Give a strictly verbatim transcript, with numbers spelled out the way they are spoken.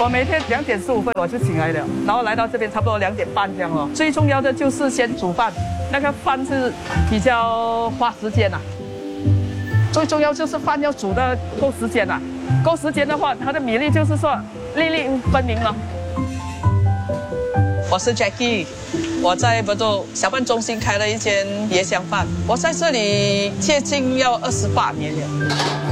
我每天两点十五分我就醒来了，然后来到这边差不多两点半这样哦。最重要的就是先煮饭，那个饭是比较花时间呐、啊。最重要就是饭要煮的够时间呐、啊，够时间的话，它的米粒就是说粒粒分明了。我是 Jackie， 我在博多小贩中心开了一间椰香饭，我在这里接近要二十八年了。